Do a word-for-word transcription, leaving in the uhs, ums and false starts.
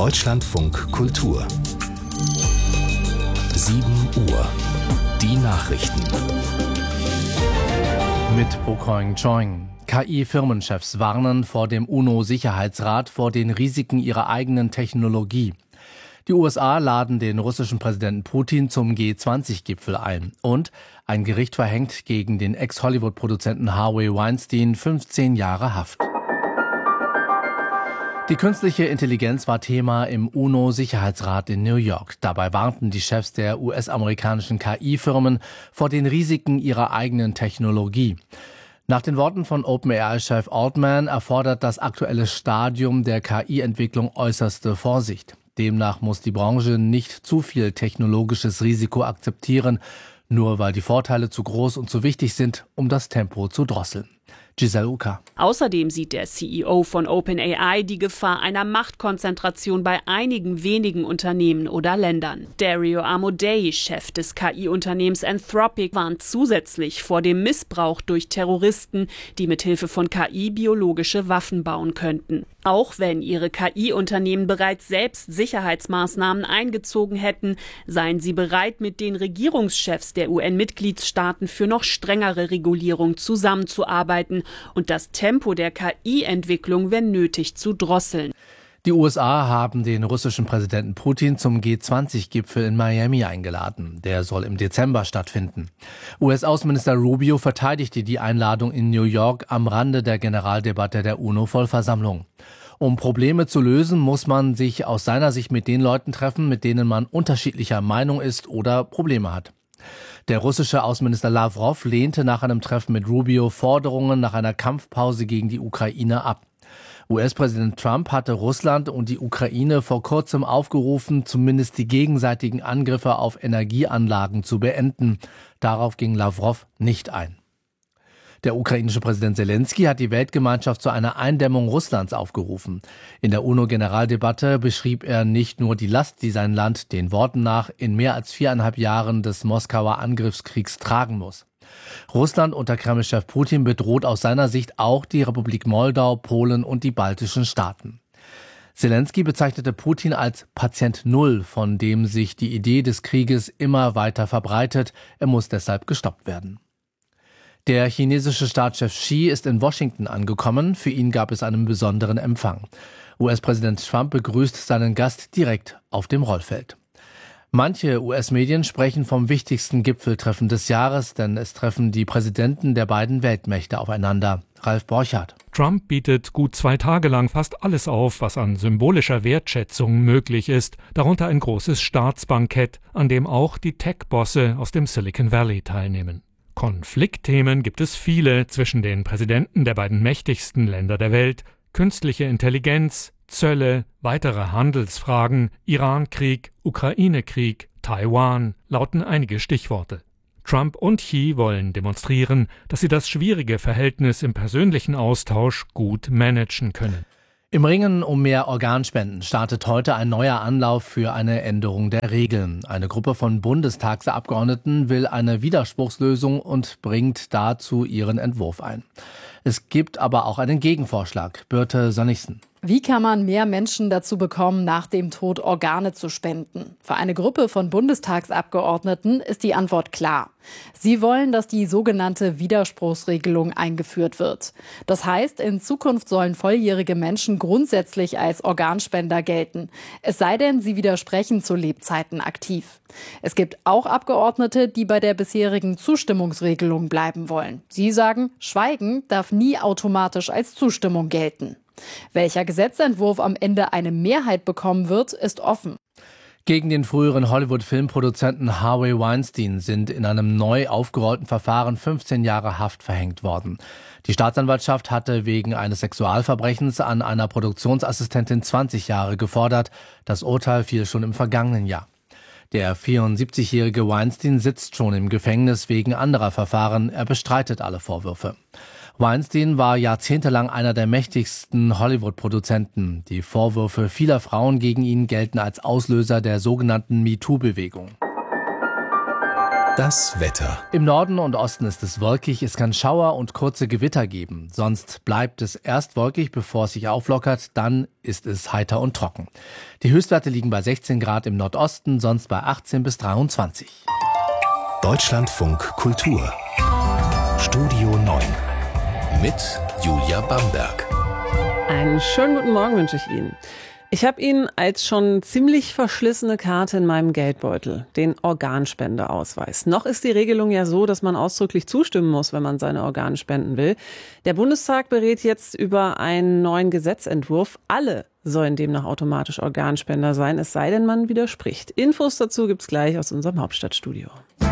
Deutschlandfunk Kultur. sieben Uhr. Die Nachrichten. Mit Bokoing Choing. K I-Firmenchefs warnen vor dem UNO-Sicherheitsrat vor den Risiken ihrer eigenen Technologie. Die U S A laden den russischen Präsidenten Putin zum G zwanzig Gipfel ein. Und ein Gericht verhängt gegen den Ex-Hollywood-Produzenten Harvey Weinstein fünfzehn Jahre Haft. Die künstliche Intelligenz war Thema im UNO-Sicherheitsrat in New York. Dabei warnten die Chefs der U S-amerikanischen K I-Firmen vor den Risiken ihrer eigenen Technologie. Nach den Worten von OpenAI-Chef Altman erfordert das aktuelle Stadium der K I-Entwicklung äußerste Vorsicht. Demnach muss die Branche nicht zu viel technologisches Risiko akzeptieren, nur weil die Vorteile zu groß und zu wichtig sind, um das Tempo zu drosseln. Giselle Uka. Außerdem sieht der C E O von OpenAI die Gefahr einer Machtkonzentration bei einigen wenigen Unternehmen oder Ländern. Dario Amodei, Chef des K I-Unternehmens Anthropic, warnt zusätzlich vor dem Missbrauch durch Terroristen, die mithilfe von K I biologische Waffen bauen könnten. Auch wenn ihre K I-Unternehmen bereits selbst Sicherheitsmaßnahmen eingezogen hätten, seien sie bereit, mit den Regierungschefs der U N-Mitgliedstaaten für noch strengere Regulierung zusammenzuarbeiten und das Tempo der K I-Entwicklung, wenn nötig, zu drosseln. Die U S A haben den russischen Präsidenten Putin zum G zwanzig Gipfel in Miami eingeladen. Der soll im Dezember stattfinden. U S-Außenminister Rubio verteidigte die Einladung in New York am Rande der Generaldebatte der UNO-Vollversammlung. Um Probleme zu lösen, muss man sich aus seiner Sicht mit den Leuten treffen, mit denen man unterschiedlicher Meinung ist oder Probleme hat. Der russische Außenminister Lavrov lehnte nach einem Treffen mit Rubio Forderungen nach einer Kampfpause gegen die Ukraine ab. U S-Präsident Trump hatte Russland und die Ukraine vor kurzem aufgerufen, zumindest die gegenseitigen Angriffe auf Energieanlagen zu beenden. Darauf ging Lavrov nicht ein. Der ukrainische Präsident Selenskyj hat die Weltgemeinschaft zu einer Eindämmung Russlands aufgerufen. In der UNO-Generaldebatte beschrieb er nicht nur die Last, die sein Land den Worten nach in mehr als viereinhalb Jahren des Moskauer Angriffskriegs tragen muss. Russland unter Kreml-Chef Putin bedroht aus seiner Sicht auch die Republik Moldau, Polen und die baltischen Staaten. Selenskyj bezeichnete Putin als Patient Null, von dem sich die Idee des Krieges immer weiter verbreitet. Er muss deshalb gestoppt werden. Der chinesische Staatschef Xi ist in Washington angekommen. Für ihn gab es einen besonderen Empfang. U S-Präsident Trump begrüßt seinen Gast direkt auf dem Rollfeld. Manche U S-Medien sprechen vom wichtigsten Gipfeltreffen des Jahres, denn es treffen die Präsidenten der beiden Weltmächte aufeinander. Ralf Borchardt. Trump bietet gut zwei Tage lang fast alles auf, was an symbolischer Wertschätzung möglich ist, darunter ein großes Staatsbankett, an dem auch die Tech-Bosse aus dem Silicon Valley teilnehmen. Konfliktthemen gibt es viele zwischen den Präsidenten der beiden mächtigsten Länder der Welt: künstliche Intelligenz, Zölle, weitere Handelsfragen, Irankrieg, Ukraine-Krieg, Taiwan lauten einige Stichworte. Trump und Xi wollen demonstrieren, dass sie das schwierige Verhältnis im persönlichen Austausch gut managen können. Im Ringen um mehr Organspenden startet heute ein neuer Anlauf für eine Änderung der Regeln. Eine Gruppe von Bundestagsabgeordneten will eine Widerspruchslösung und bringt dazu ihren Entwurf ein. Es gibt aber auch einen Gegenvorschlag. Birte Sönnigsen. Wie kann man mehr Menschen dazu bekommen, nach dem Tod Organe zu spenden? Für eine Gruppe von Bundestagsabgeordneten ist die Antwort klar. Sie wollen, dass die sogenannte Widerspruchsregelung eingeführt wird. Das heißt, in Zukunft sollen volljährige Menschen grundsätzlich als Organspender gelten. Es sei denn, sie widersprechen zu Lebzeiten aktiv. Es gibt auch Abgeordnete, die bei der bisherigen Zustimmungsregelung bleiben wollen. Sie sagen, Schweigen darf nie automatisch als Zustimmung gelten. Welcher Gesetzentwurf am Ende eine Mehrheit bekommen wird, ist offen. Gegen den früheren Hollywood-Filmproduzenten Harvey Weinstein sind in einem neu aufgerollten Verfahren fünfzehn Jahre Haft verhängt worden. Die Staatsanwaltschaft hatte wegen eines Sexualverbrechens an einer Produktionsassistentin zwanzig Jahre gefordert. Das Urteil fiel schon im vergangenen Jahr. Der vierundsiebzigjährige Weinstein sitzt schon im Gefängnis wegen anderer Verfahren. Er bestreitet alle Vorwürfe. Weinstein war jahrzehntelang einer der mächtigsten Hollywood-Produzenten. Die Vorwürfe vieler Frauen gegen ihn gelten als Auslöser der sogenannten MeToo-Bewegung. Das Wetter. Im Norden und Osten ist es wolkig, es kann Schauer und kurze Gewitter geben. Sonst bleibt es erst wolkig, bevor es sich auflockert, dann ist es heiter und trocken. Die Höchstwerte liegen bei sechzehn Grad im Nordosten, sonst bei achtzehn bis dreiundzwanzig. Deutschlandfunk Kultur. Studio neun. Mit Julia Bamberg. Einen schönen guten Morgen wünsche ich Ihnen. Ich habe Ihnen als schon ziemlich verschlissene Karte in meinem Geldbeutel, den Organspendeausweis. Noch ist die Regelung ja so, dass man ausdrücklich zustimmen muss, wenn man seine Organe spenden will. Der Bundestag berät jetzt über einen neuen Gesetzentwurf. Alle sollen demnach automatisch Organspender sein, es sei denn, man widerspricht. Infos dazu gibt's gleich aus unserem Hauptstadtstudio.